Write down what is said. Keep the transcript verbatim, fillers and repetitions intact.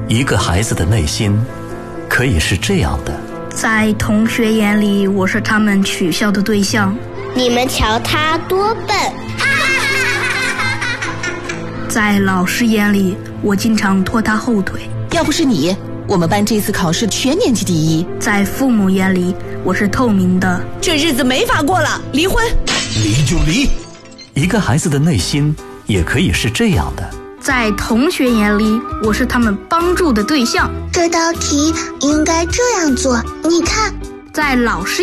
一个孩子的内心可以是这样的： 在同学眼里，我是他们取笑的对象。 你们瞧他多笨！ 在老师眼里，我经常拖他后腿。 要不是你，我们班这次考试全年级第一。 在父母眼里，我是透明的。 这日子没法过了，离婚！ 离就离。一个孩子的内心也可以是这样的： 在同学眼里，我是他们帮助的对象。 这道题应该这样做，你看。 在老师